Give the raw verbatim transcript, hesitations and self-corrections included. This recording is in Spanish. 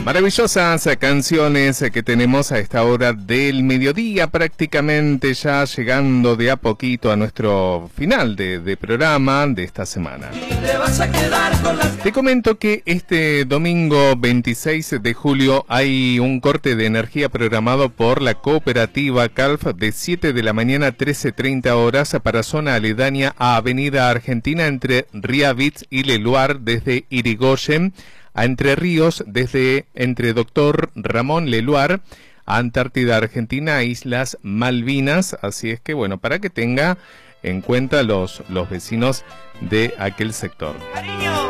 Maravillosas canciones que tenemos a esta hora del mediodía, prácticamente ya llegando de a poquito a nuestro final de, de programa de esta semana. Te comento que este domingo veintiséis de julio hay un corte de energía programado por la cooperativa Calf de siete de la mañana a trece treinta horas para zona aledaña a Avenida Argentina entre Riavitz y Leluar, desde Irigoyen a Entre Ríos, desde entre Doctor Ramón Leluar a Antártida Argentina, Islas Malvinas. Así es que bueno, para que tenga en cuenta los, los vecinos de aquel sector. ¡Cariño!